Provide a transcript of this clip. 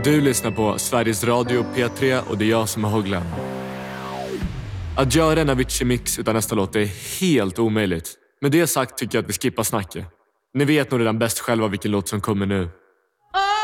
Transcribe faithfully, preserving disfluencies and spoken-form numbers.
Du lyssnar på Sveriges Radio P tre och det är jag som är Håglan. Att göra en Avicii-mix utan nästa låt är helt omöjligt. Med det sagt tycker jag att vi skippar snacket. Ni vet nog redan bäst själva vilken låt som kommer nu.